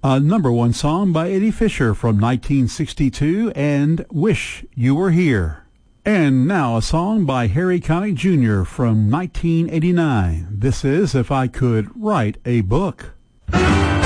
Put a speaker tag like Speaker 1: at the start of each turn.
Speaker 1: A number one song by Eddie Fisher from 1962 and Wish You Were Here. And now a song by Harry Connick Jr. from 1989. This is If I Could Write a Book.